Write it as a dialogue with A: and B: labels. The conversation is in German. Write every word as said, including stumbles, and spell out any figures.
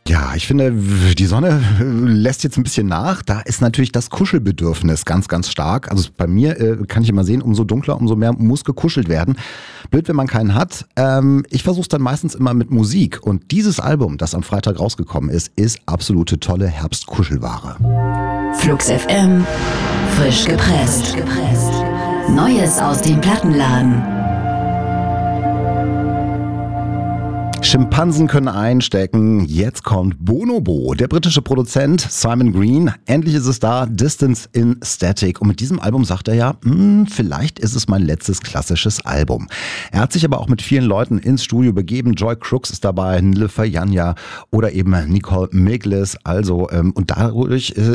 A: Ja, ich finde, die Sonne lässt jetzt ein bisschen nach. Da ist natürlich das Kuschelbedürfnis ganz, ganz stark. Also bei mir äh, kann ich immer sehen, umso dunkler, umso mehr muss gekuschelt werden. Blöd, wenn man keinen hat. Ähm, ich versuche es dann meistens immer mit Musik. Und dieses Album, das am Freitag rausgekommen ist, ist absolute tolle Herbstkuschelware.
B: Flux F M, frisch gepresst. Neues aus dem Plattenladen.
A: Schimpansen können einstecken. Jetzt kommt Bonobo, der britische Produzent Simon Green. Endlich ist es da, Distance in Static. Und mit diesem Album sagt er ja, hm, vielleicht ist es mein letztes klassisches Album. Er hat sich aber auch mit vielen Leuten ins Studio begeben. Joy Crooks ist dabei, Nilüfer Yanya oder eben Nicole Miglis. Also, ähm, und dadurch